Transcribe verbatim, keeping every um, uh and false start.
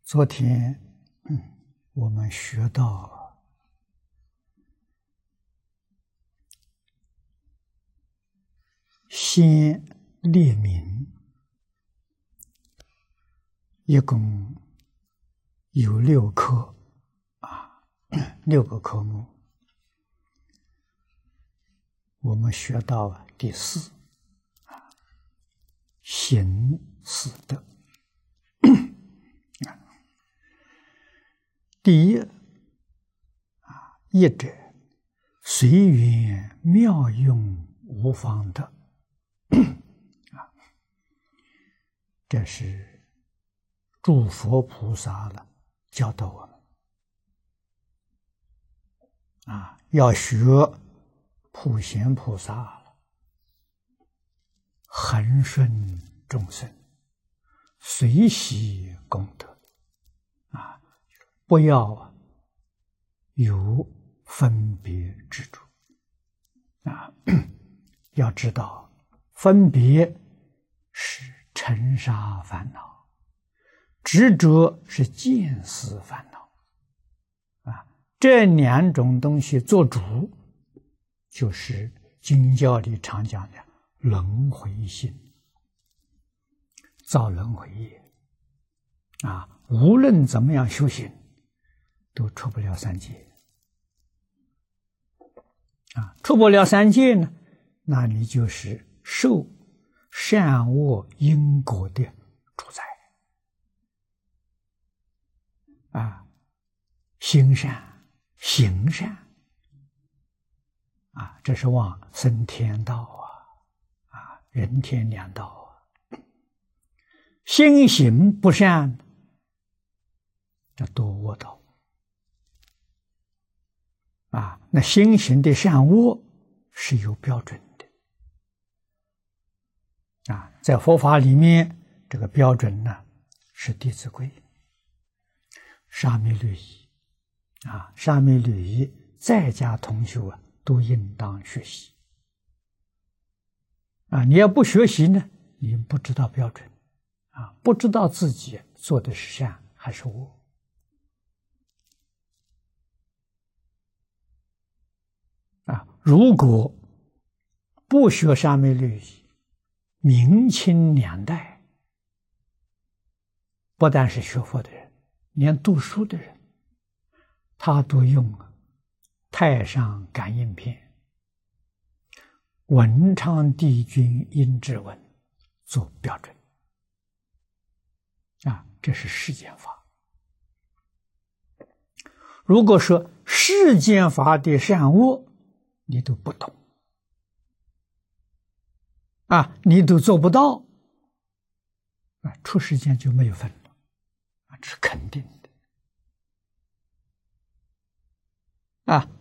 昨天，嗯，我们学到先列名，一共有六科啊，六个科目。我们学到第四啊，行四德。第一啊，一者随缘妙用无方德啊，这是诸佛菩萨了教导我们啊，要学普贤菩萨恒顺众生，随喜功德啊，不要有分别执着啊！要知道，分别是尘沙烦恼，执着是见思烦恼啊。这两种东西做主，就是经教里常讲的轮回心，造轮回业啊。无论怎么样修行，都出不了三界啊！出不了三界呢，那你就是受善恶因果的主宰啊！行善行善啊，这是往生天道啊啊，人天两道啊。心行不善，这堕恶道啊。那心行的善恶是有标准的啊，在佛法里面，这个标准呢是《弟子规》、沙弥律仪啊，沙弥律仪在家同修啊，都应当学习啊。你要不学习呢，你不知道标准啊，不知道自己做的是善还是恶。啊，如果不学沙弥律仪，明清两代不但是学佛的人，连读书的人，他都用太上感应篇、文昌帝君阴骘文做标准啊，这是世间法。如果说世间法的善恶你都不懂啊，你都做不到啊，出世间就没有分了啊，这是肯定的啊。